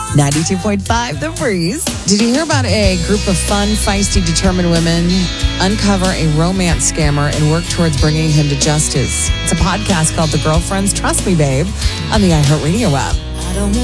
92.5 The Breeze. Did you hear about a group of fun, feisty, determined women uncover a romance scammer and work towards bringing him to justice? It's a podcast called The Girlfriends Trust Me Babe on the iHeartRadio app.